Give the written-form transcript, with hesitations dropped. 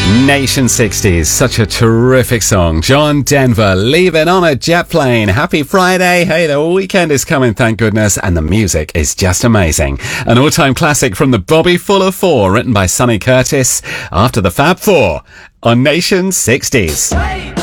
Nation 60s, such a terrific song. John Denver, leaving on a jet plane. Happy Friday. Hey, the weekend is coming, thank goodness, and the music is just amazing. An all-time classic from the Bobby Fuller 4, written by Sonny Curtis, after the Fab Four on Nation 60s.